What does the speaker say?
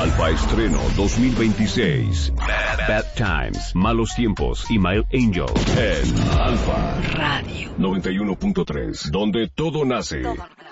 Alfa Estreno 2026. Bad Times, Malos Tiempos y My Angel en Alfa Radio 91.3, donde todo nace.